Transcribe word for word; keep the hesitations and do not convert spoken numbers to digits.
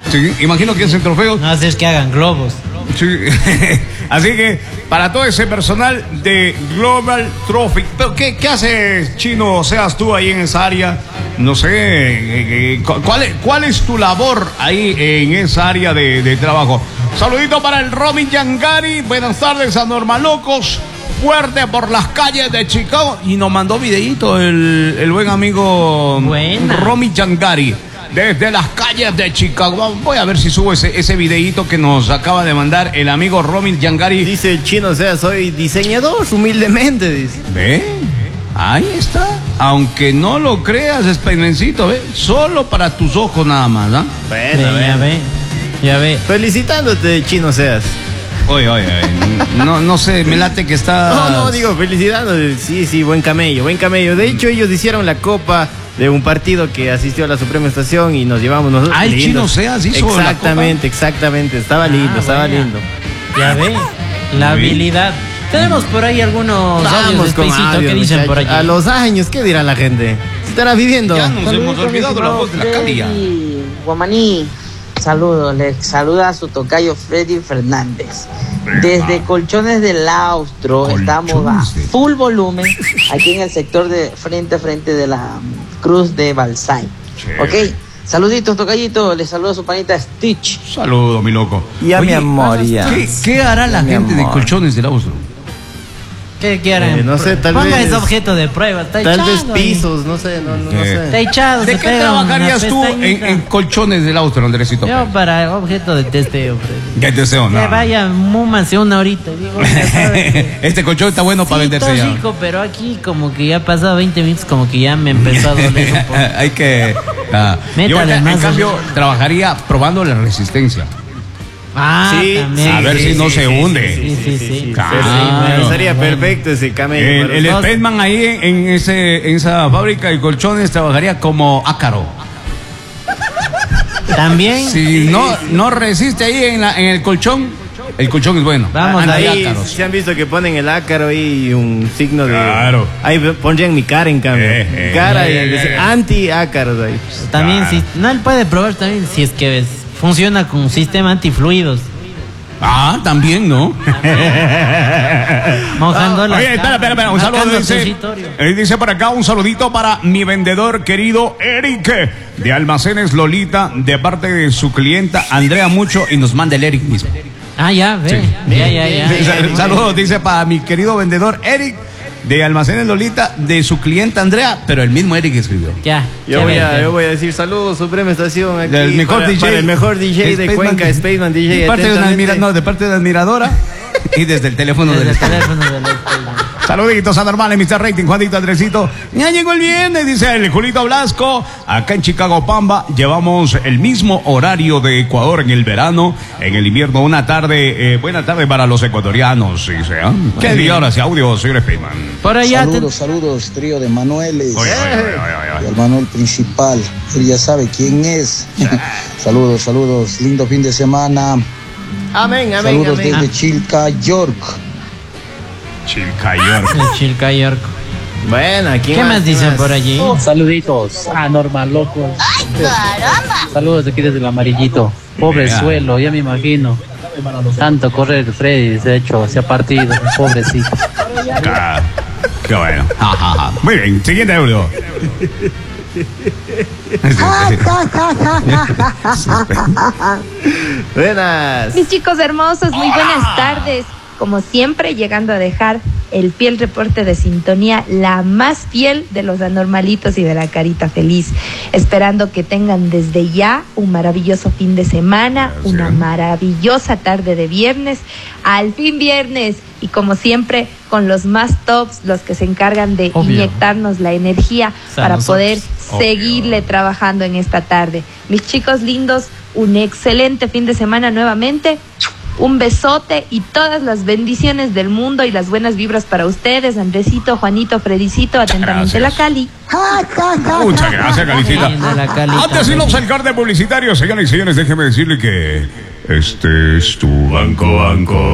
Sí, imagino que hacen trofeos. No haces que hagan globos. Sí. Así que para todo ese personal de Global Trophy, ¿pero qué, qué haces, Chino? Seas tú ahí en esa área, no sé, eh, eh, ¿cuál, es, ¿cuál es tu labor ahí en esa área de, de trabajo? Saludito para el Romy Yangari, buenas tardes, Anormalocos, fuerte por las calles de Chicago. Y nos mandó videíto el, el buen amigo Buena. Romy Yangari. Desde las calles de Chicago. Voy a ver si subo ese, ese videíto que nos acaba de mandar el amigo Romy Yangari. Dice el Chino, o sea, soy diseñador, humildemente, dice. ¿Ve? Ahí está. Aunque no lo creas, Spidermancito, ¿ve? Solo para tus ojos nada más, ¿ah? ¿eh? Bueno, ve, ya ve. Ya ve. Felicitándote, Chino, seas. Oye, oye, oye. No, no sé, me late que está. No, no, digo, felicitándote. Sí, sí, buen camello, buen camello. De hecho, ellos hicieron la copa de un partido que asistió a la Suprema Estación y nos llevamos nosotros. Ah, el Chino Seas hizo exactamente, exactamente. Estaba ah, lindo, estaba buena. lindo. Ya ve, la habilidad. Tenemos por ahí algunos audios de Spacito que dicen muchacho. por allí. A los años, ¿qué dirá la gente? Estará viviendo. Ya nos Saludos, hemos olvidado la voz de la Calia. Guamaní, saludos, le saluda a su tocayo Freddy Fernández. Desde Colchones del Austro estamos a full volumen aquí en el sector de frente a frente de la Cruz de Balsay. Ok, saluditos, tocayito, le saluda a su panita Stitch. Saludo, mi loco. Ya, mi amor, ya. ¿Qué, qué hará la Mi gente amor. de Colchones del Austro? ¿Qué quieren? Eh, no sé, tal Ponga vez- ese objeto de prueba. Está Tal echado vez ahí. pisos, no sé, no, no, no ¿Qué? sé. Está echado. ¿De se qué pega trabajarías una tú en, pestañita. en Colchones del Austro, Andresito? Yo para objeto de testeo, Freddy. ¿Qué deseo? Que No. vaya, múmase una horita. Digo, ya sabes que- Este colchón está bueno para Sí, venderse está ya. rico, pero aquí como que ya ha pasado veinte minutos, como que ya me empezó a doler un poco. Hay que. ah, Métale yo en, más en cambio allá. trabajaría probando la resistencia. Ah, Sí, también. a ver si no se hunde. Sí, sí, sí. Claro. Sí, sería bueno. perfecto ese camello. El, para el usted. Spaceman ahí en, en ese, en esa fábrica de colchones trabajaría como ácaro. También. Si no, no resiste ahí en, la, en el colchón, el colchón es bueno. Vamos Anda ahí, ácaros. Se han visto que ponen el ácaro y un signo de. Claro. Ahí pondrían mi cara en cambio. Eh, eh, cara eh, y eh, dice eh. anti-ácaros ahí. También, Claro. si no, él puede probar también si es que es- funciona con un sistema antifluidos. Ah, también, ¿no? Mojando las Oye, espera, espera, espera, un saludo. marcando Dice, territorio. eh, dice por acá un saludito para mi vendedor querido Eric de Almacenes Lolita, de parte de su clienta Andrea Mucho, y nos manda el Eric mismo. Ah, ya, ve. Ya, ya, ya. Sí, sal- Saludos, dice para mi querido vendedor Eric de Almacenes Lolita, de su clienta Andrea, pero el mismo Eric escribió. Ya. Yo ya voy, ve, a, ve. yo voy a decir saludos, Suprema Estación. Aquí Del mejor para, D J. para el mejor D J de Spaceman, Cuenca, Spaceman D J. De parte de, una atentamente. admira- no, de parte de una admiradora y desde el teléfono Desde del el teléfono del Spaceman. Saluditos anormales, mister Rating, Juanito Andresito. Ya llegó el viernes, dice el Julito Blasco. Acá en Chicago, Pamba, llevamos el mismo horario de Ecuador en el verano, en el invierno, una tarde, eh, buena tarde para los ecuatorianos, dice. ¿Ah? ¿Qué día ahora ese audio, señor Spaceman? Por allá. Saludos, saludos, trío de Manueles. Oye, oye, oye, oye, Y oye. al Manuel principal, él ya sabe quién es. Saludos, saludos, lindo fin de semana. Amén, amén, Saludos amén. desde Chilca, York. Chilcayor. El Chilcayorco. Bueno, aquí ¿Qué más dicen por allí? Saluditos, anormal loco. Saludos de aquí desde el amarillito. Pobre Vea. suelo, ya me imagino. Tanto correr Freddy, de hecho, se ha partido, pobrecito. Ah, qué bueno. Ja, ja, ja. Muy bien, siguiente audio. Buenas. Mis chicos hermosos, muy buenas tardes. Como siempre, llegando a dejar el fiel reporte de sintonía, la más fiel de los anormalitos y de la carita feliz. Esperando que tengan desde ya un maravilloso fin de semana, Gracias. una maravillosa tarde de viernes, al fin viernes. Y como siempre, con los más tops, los que se encargan de Obvio. inyectarnos la energía O sea, para nosotros. poder Obvio. seguirle trabajando en esta tarde. Mis chicos lindos, un excelente fin de semana nuevamente. Un besote y todas las bendiciones del mundo y las buenas vibras para ustedes, Andresito, Juanito, Fredicito, atentamente Gracias. la Cali. Muchas gracias, Calicita. Linda la Calita. Antes de irnos al corte publicitario, señoras y señores, déjeme decirle que este es tu banco, banco.